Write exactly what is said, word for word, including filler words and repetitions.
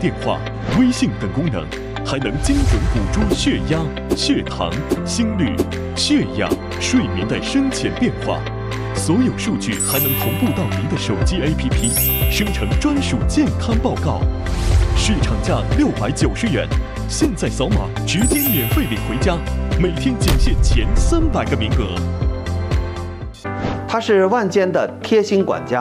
电话、微信等功能，还能精准捕捉血压、血糖、心率、血氧、睡眠的深浅变化。所有数据还能同步到您的手机 A P P， 生成专属健康报告。市场价六百九十元，现在扫码直接免费领回家，每天仅限前三百个名额。 他是万坚的贴心管家。